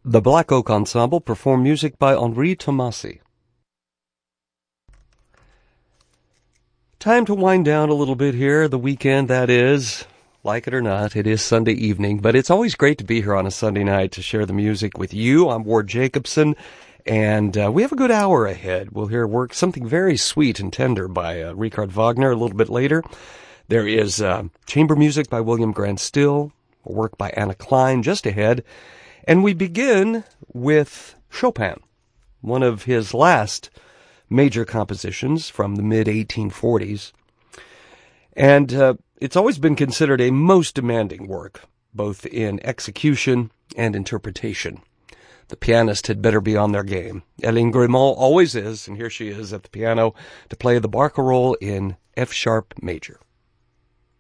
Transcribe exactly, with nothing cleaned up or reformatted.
The Black Oak Ensemble perform music by Henri Tomasi. Time to wind down a little bit here. The weekend, that is. Like it or not, it is Sunday evening, but it's always great to be here on a Sunday night to share the music with you. I'm Ward Jacobson, and uh, we have a good hour ahead. We'll hear work, something very sweet and tender by uh, Richard Wagner a little bit later. There is uh, chamber music by William Grant Still, a work by Anna Klein just ahead. And we begin with Chopin, one of his last major compositions from the mid eighteen forties. And uh, it's always been considered a most demanding work, both in execution and interpretation. The pianist had better be on their game. Hélène Grimaud always is, and here she is at the piano to play the barcarolle in F-sharp major.